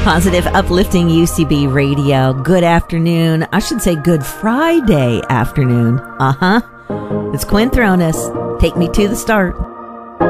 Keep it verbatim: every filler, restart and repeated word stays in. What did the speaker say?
Positive, uplifting U C B radio. Good afternoon. I should say good Friday afternoon. Uh-huh. It's Quinn Thronis. Take me to the start.